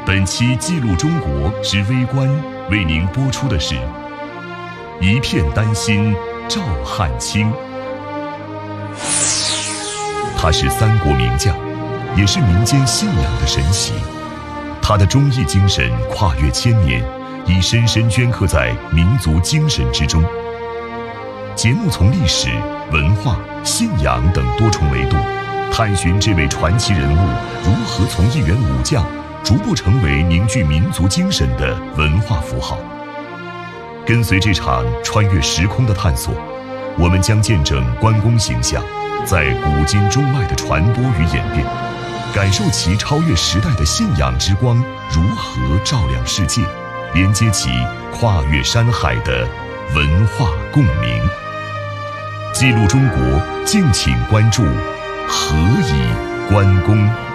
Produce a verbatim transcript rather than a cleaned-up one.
本期《记录中国之微观》为您播出的是一片丹心照汗青。他是三国名将，也是民间信仰的神祇。他的忠义精神跨越千年，已深深镌刻在民族精神之中。节目从历史、文化、信仰等多重维度，探寻这位传奇人物如何从一员武将逐步成为凝聚民族精神的文化符号。跟随这场穿越时空的探索，我们将见证关公形象在古今中外的传播与演变，感受其超越时代的信仰之光如何照亮世界，连接起跨越山海的文化共鸣。记录中国，敬请关注何以关公。